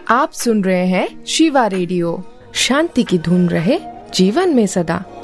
आप सुन रहे हैं शिवा रेडियो। शांति की धुन रहे जीवन में सदा।